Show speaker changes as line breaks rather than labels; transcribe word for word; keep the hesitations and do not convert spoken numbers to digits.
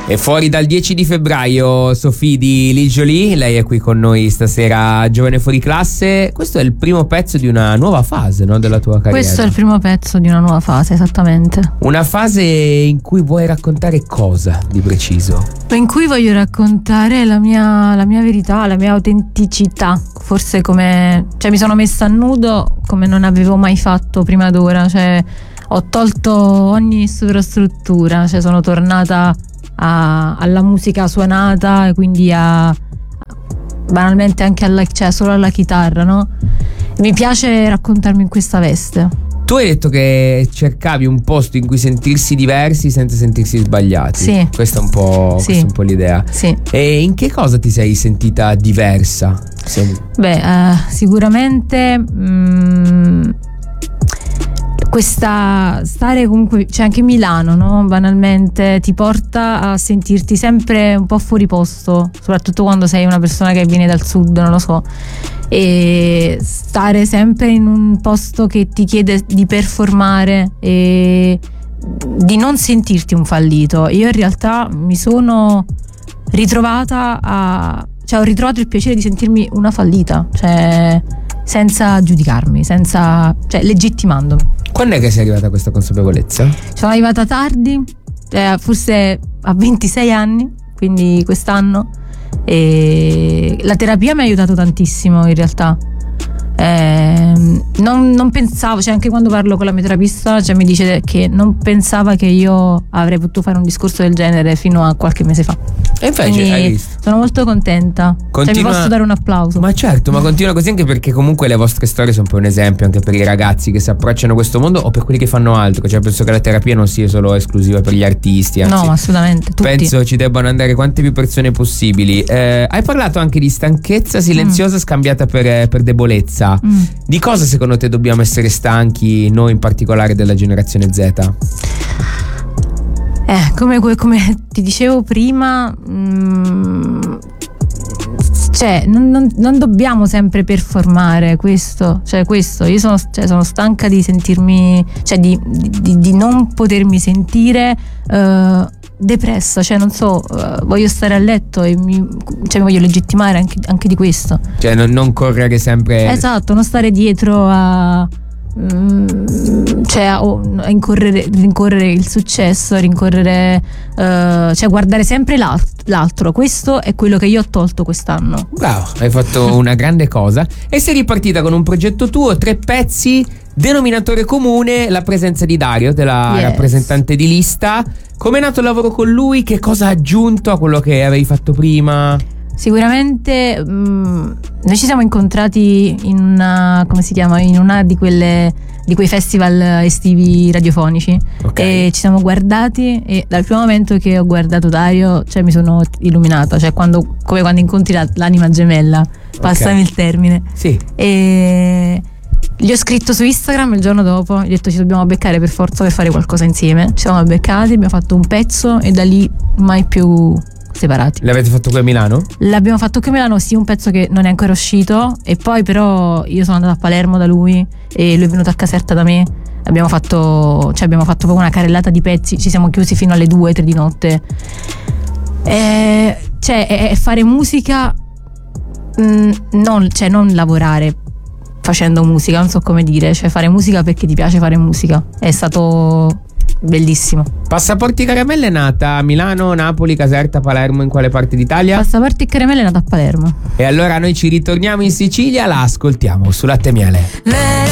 E fuori dal dieci di febbraio, Sophie di Lil Jolie, lei è qui con noi stasera, Giovane Fuori Classe. Questo è il primo pezzo di una nuova fase, no, della tua carriera.
Questo è il primo pezzo di una nuova fase, esattamente.
Una fase in cui vuoi raccontare cosa di preciso?
In cui voglio raccontare la mia, la mia verità, la mia autenticità. Forse come, cioè mi sono messa a nudo come non avevo mai fatto prima d'ora, cioè ho tolto ogni sovrastruttura, cioè sono tornata A, alla musica suonata e quindi a banalmente anche alla, cioè solo alla chitarra, no? Mi piace raccontarmi in questa veste.
Tu hai detto che cercavi un posto in cui sentirsi diversi senza sentirsi sbagliati.
Sì.
Questa è un po',
sì.
questa è un po' l'idea.
Sì.
E in che cosa ti sei sentita diversa? Sei...
Beh, uh, sicuramente mm, questa stare comunque, cioè anche Milano, no? Banalmente ti porta a sentirti sempre un po' fuori posto, soprattutto quando sei una persona che viene dal sud, non lo so, e stare sempre in un posto che ti chiede di performare e di non sentirti un fallito. Io in realtà mi sono ritrovata a, cioè ho ritrovato il piacere di sentirmi una fallita, cioè senza giudicarmi, senza, cioè legittimandomi.
Quando è che sei arrivata a questa consapevolezza?
Sono arrivata tardi, eh, forse a ventisei anni, quindi quest'anno, e la terapia mi ha aiutato tantissimo in realtà. Eh, non, non pensavo, cioè anche quando parlo con la mia terapista, cioè mi dice che non pensava che io avrei potuto fare un discorso del genere fino a qualche mese fa.
E invece
quindi
hai visto?
Sono molto contenta.
Continua...
Cioè, mi posso dare un applauso.
Ma certo, ma continua così, anche perché comunque le vostre storie sono poi un esempio anche per i ragazzi che si approcciano a questo mondo o per quelli che fanno altro. Cioè penso che la terapia non sia solo esclusiva per gli artisti, anzi,
no, assolutamente tutti.
Penso ci debbano andare quante più persone possibili. eh, Hai parlato anche di stanchezza silenziosa mm. scambiata per, per debolezza. mm. Di cosa secondo te dobbiamo essere stanchi, noi in particolare della generazione Z?
Eh, come, come ti dicevo prima, mh, cioè non, non, non dobbiamo sempre performare questo, cioè questo, io sono, cioè, sono stanca di sentirmi, cioè di, di, di non potermi sentire uh, depressa, cioè non so, uh, voglio stare a letto e mi, cioè, mi voglio legittimare anche, anche di questo, cioè
non, non correre sempre,
esatto, non stare dietro a cioè a, a incorrere, rincorrere il successo, rincorrere uh, cioè guardare sempre l'alt- l'altro. Questo è quello che io ho tolto quest'anno.
Bravo, hai fatto una grande cosa e sei ripartita con un progetto tuo, tre pezzi, denominatore comune la presenza di Dario, della yes. rappresentante di lista. Com'è nato il lavoro con lui? Che cosa ha aggiunto a quello che avevi fatto prima?
Sicuramente mh, noi ci siamo incontrati in una, come si chiama, in una di quelle di quei festival estivi radiofonici, okay. E ci siamo guardati e dal primo momento che ho guardato Dario, cioè mi sono illuminata, cioè quando, come quando incontri la, l'anima gemella, passami okay. il termine.
Sì.
E gli ho scritto su Instagram il giorno dopo, gli ho detto ci dobbiamo beccare per forza per fare qualcosa insieme. Ci siamo beccati, abbiamo fatto un pezzo e da lì mai più separati.
L'avete fatto qui a Milano?
L'abbiamo fatto qui a Milano, sì, un pezzo che non è ancora uscito, e poi però io sono andata a Palermo da lui e lui è venuto a Caserta da me. Abbiamo fatto, cioè abbiamo fatto proprio una carrellata di pezzi, ci siamo chiusi fino alle due, tre di notte. E, cioè è, è fare musica, mh, non, cioè non lavorare facendo musica, non so come dire, cioè fare musica perché ti piace fare musica. È stato bellissimo.
Passaporti Caramelle è nata a Milano, Napoli, Caserta, Palermo, in quale parte d'Italia?
Passaporti Caramelle è nata a Palermo.
E allora noi ci ritorniamo in Sicilia, la ascoltiamo su Latte e Miele.